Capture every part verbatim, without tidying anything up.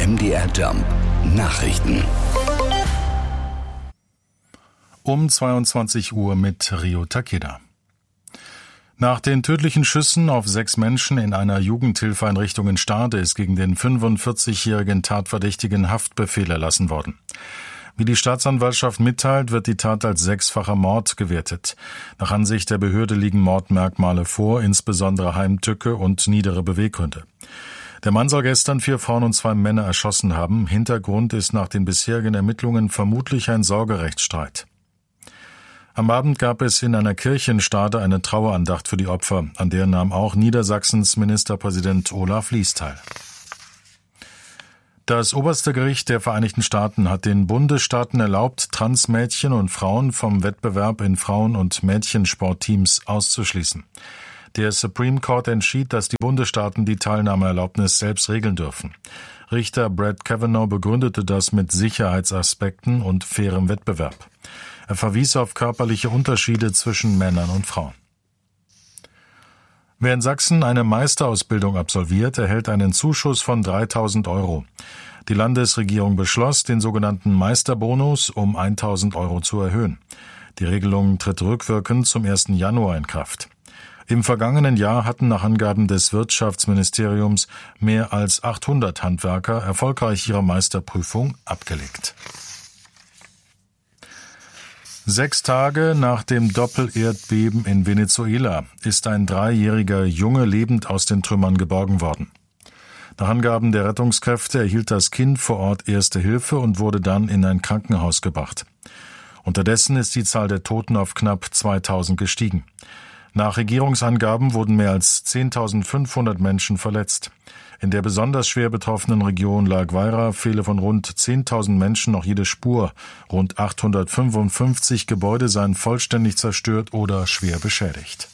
M D R Jump Nachrichten. Um zweiundzwanzig Uhr mit Rio Takeda. Nach den tödlichen Schüssen auf sechs Menschen in einer Jugendhilfeeinrichtung in Stade ist gegen den fünfundvierzigjährigen Tatverdächtigen Haftbefehl erlassen worden. Wie die Staatsanwaltschaft mitteilt, wird die Tat als sechsfacher Mord gewertet. Nach Ansicht der Behörde liegen Mordmerkmale vor, insbesondere Heimtücke und niedere Beweggründe. Der Mann soll gestern vier Frauen und zwei Männer erschossen haben. Hintergrund ist nach den bisherigen Ermittlungen vermutlich ein Sorgerechtsstreit. Am Abend gab es in einer Kirche in Stade eine Trauerandacht für die Opfer, an der nahm auch Niedersachsens Ministerpräsident Olaf Lies teil. Das oberste Gericht der Vereinigten Staaten hat den Bundesstaaten erlaubt, Transmädchen und Frauen vom Wettbewerb in Frauen- und Mädchensportteams auszuschließen. Der Supreme Court entschied, dass die Bundesstaaten die Teilnahmeerlaubnis selbst regeln dürfen. Richter Brett Kavanaugh begründete das mit Sicherheitsaspekten und fairem Wettbewerb. Er verwies auf körperliche Unterschiede zwischen Männern und Frauen. Wer in Sachsen eine Meisterausbildung absolviert, erhält einen Zuschuss von dreitausend Euro. Die Landesregierung beschloss, den sogenannten Meisterbonus um eintausend Euro zu erhöhen. Die Regelung tritt rückwirkend zum ersten Januar in Kraft. Im vergangenen Jahr hatten nach Angaben des Wirtschaftsministeriums mehr als achthundert Handwerker erfolgreich ihre Meisterprüfung abgelegt. Sechs Tage nach dem Doppelerdbeben in Venezuela ist ein dreijähriger Junge lebend aus den Trümmern geborgen worden. Nach Angaben der Rettungskräfte erhielt das Kind vor Ort erste Hilfe und wurde dann in ein Krankenhaus gebracht. Unterdessen ist die Zahl der Toten auf knapp zweitausend gestiegen. Nach Regierungsangaben wurden mehr als zehntausendfünfhundert Menschen verletzt. In der besonders schwer betroffenen Region La Guaira fehle von rund zehntausend Menschen noch jede Spur. Rund achthundertfünfundfünfzig Gebäude seien vollständig zerstört oder schwer beschädigt.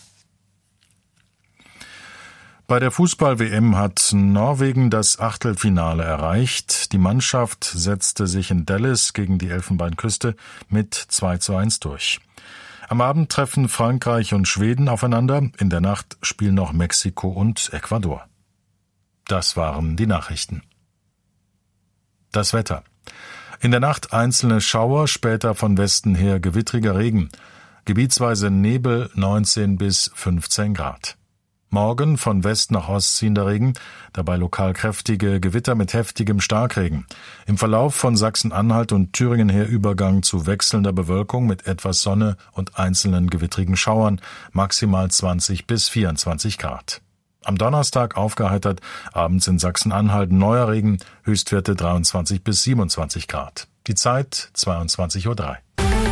Bei der Fußball-W M hat Norwegen das Achtelfinale erreicht. Die Mannschaft setzte sich in Dallas gegen die Elfenbeinküste mit zwei zu eins durch. Am Abend treffen Frankreich und Schweden aufeinander. In der Nacht spielen noch Mexiko und Ecuador. Das waren die Nachrichten. Das Wetter. In der Nacht einzelne Schauer, später von Westen her gewittriger Regen. Gebietsweise Nebel, neunzehn bis fünfzehn Grad. Morgen von West nach Ost ziehender Regen, dabei lokal kräftige Gewitter mit heftigem Starkregen. Im Verlauf von Sachsen-Anhalt und Thüringen her Übergang zu wechselnder Bewölkung mit etwas Sonne und einzelnen gewittrigen Schauern, maximal zwanzig bis vierundzwanzig Grad. Am Donnerstag aufgeheitert, abends in Sachsen-Anhalt neuer Regen, Höchstwerte dreiundzwanzig bis siebenundzwanzig Grad. Die Zeit zweiundzwanzig Uhr drei.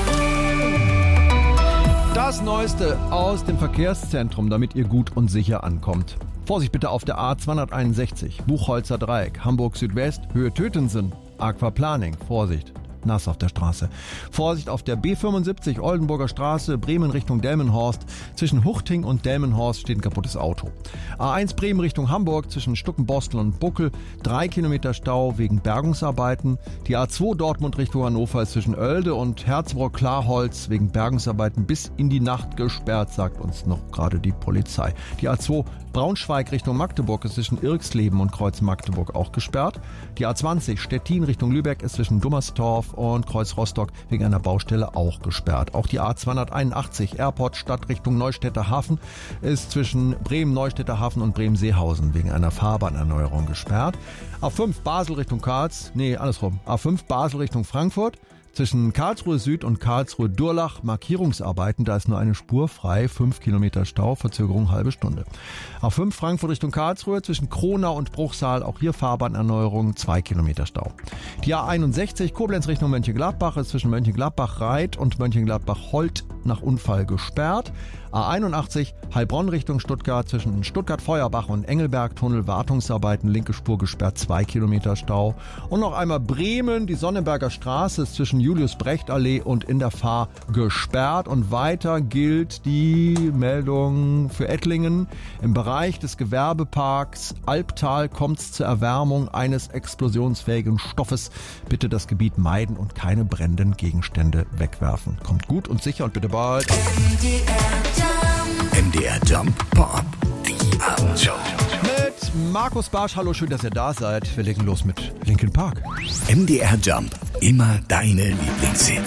Das Neueste aus dem Verkehrszentrum, damit ihr gut und sicher ankommt. Vorsicht bitte auf der A zweihunderteinundsechzig, Buchholzer Dreieck, Hamburg Südwest, Höhe Tötensen, Aquaplaning, Vorsicht. Nass auf der Straße. Vorsicht auf der B fünfundsiebzig Oldenburger Straße, Bremen Richtung Delmenhorst. Zwischen Huchting und Delmenhorst steht ein kaputtes Auto. A eins Bremen Richtung Hamburg zwischen Stuckenbostel und Buckel. Drei Kilometer Stau wegen Bergungsarbeiten. Die A zwei Dortmund Richtung Hannover ist zwischen Oelde und Herzbrock-Klarholz wegen Bergungsarbeiten bis in die Nacht gesperrt, sagt uns noch gerade die Polizei. Die A zwei Braunschweig Richtung Magdeburg ist zwischen Irxleben und Kreuz Magdeburg auch gesperrt. Die A zwanzig Stettin Richtung Lübeck ist zwischen Dummerstorf und Kreuz Rostock wegen einer Baustelle auch gesperrt. Auch die A zweihunderteinundachtzig Airport Stadt Richtung Neustädter Hafen ist zwischen Bremen-Neustädter Hafen und Bremen-Seehausen wegen einer Fahrbahnerneuerung gesperrt. A fünf Basel Richtung Karls, nee, andersrum. A fünf Basel Richtung Frankfurt. Zwischen Karlsruhe Süd und Karlsruhe Durlach Markierungsarbeiten, da ist nur eine Spur frei, fünf Kilometer Stau, Verzögerung halbe Stunde. A fünf Frankfurt Richtung Karlsruhe, zwischen Kronau und Bruchsal, auch hier Fahrbahnerneuerung, zwei Kilometer Stau. Die A einundsechzig Koblenz Richtung Mönchengladbach ist zwischen Mönchengladbach-Reit und Mönchengladbach-Holt nach Unfall gesperrt. A einundachtzig Heilbronn Richtung Stuttgart zwischen Stuttgart-Feuerbach und Engelberg-Tunnel Wartungsarbeiten, linke Spur gesperrt, zwei Kilometer Stau. Und noch einmal Bremen, die Sonnenberger Straße ist zwischen Julius-Brecht-Allee und in der Fahr gesperrt. Und weiter gilt die Meldung für Ettlingen. Im Bereich des Gewerbeparks Albtal kommt es zur Erwärmung eines explosionsfähigen Stoffes. Bitte das Gebiet meiden und keine brennenden Gegenstände wegwerfen. Kommt gut und sicher und bitte bald. M D R Jump Pop, die Abendshow. Mit Markus Bartsch. Hallo, schön, dass ihr da seid. Wir legen los mit Linkin Park. M D R Jump. Immer deine Lieblingshits.